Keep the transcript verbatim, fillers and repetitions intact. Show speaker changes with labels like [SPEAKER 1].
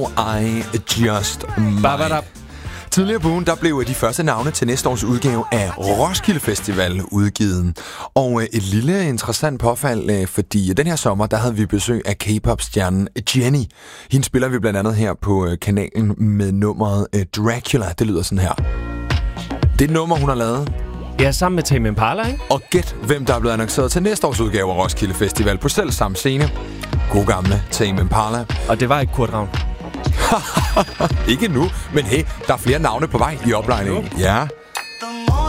[SPEAKER 1] I Just Might. Tidligere på ugen, der blev de første navne til næste års udgave af Roskilde Festival udgivet. Og et lille interessant påfald, fordi den her sommer, der havde vi besøg af K-pop-stjernen Jennie. Hende spiller vi blandt andet her på kanalen med nummeret Dracula. Det lyder sådan her. Det er et nummer, hun har lavet.
[SPEAKER 2] Ja, sammen med Tame Impala, ikke?
[SPEAKER 1] Og gæt, hvem der er blevet annonceret til næste års udgave af Roskilde Festival på selv samme scene. God gamle Tame Impala.
[SPEAKER 2] Og det var ikke Kurt Ravn.
[SPEAKER 1] Ikke nu, men hey, der er flere navne på vej i oplejningen. Ja.